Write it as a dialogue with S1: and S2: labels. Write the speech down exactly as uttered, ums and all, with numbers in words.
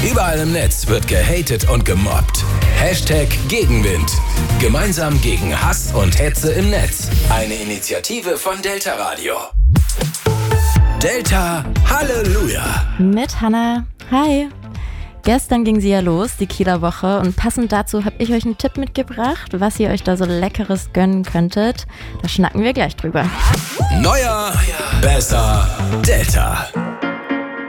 S1: Überall im Netz wird gehatet und gemobbt. Hashtag Gegenwind. Gemeinsam gegen Hass und Hetze im Netz. Eine Initiative von Delta Radio. Delta Halleluja.
S2: Mit Hannah. Hi. Gestern ging sie ja los, die Kieler Woche, und passend dazu habe ich euch einen Tipp mitgebracht, was ihr euch da so Leckeres gönnen könntet. Da schnacken wir gleich drüber.
S1: Neuer, besser, Delta.